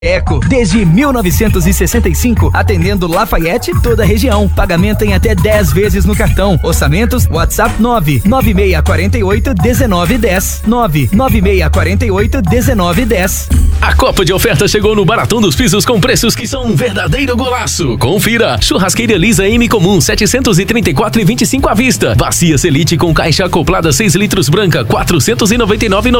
Eco, desde 1965, atendendo Lafayette, toda a região. Pagamento em até 10 vezes no cartão. Orçamentos, WhatsApp 99648-1910. 99648-1910. A Copa de Oferta chegou no Baratão dos Pisos com preços que são um verdadeiro golaço. Confira. Churrasqueira Lisa M comum, 734,25 à vista. Bacia Selite com caixa acoplada 6 litros branca, 499,90.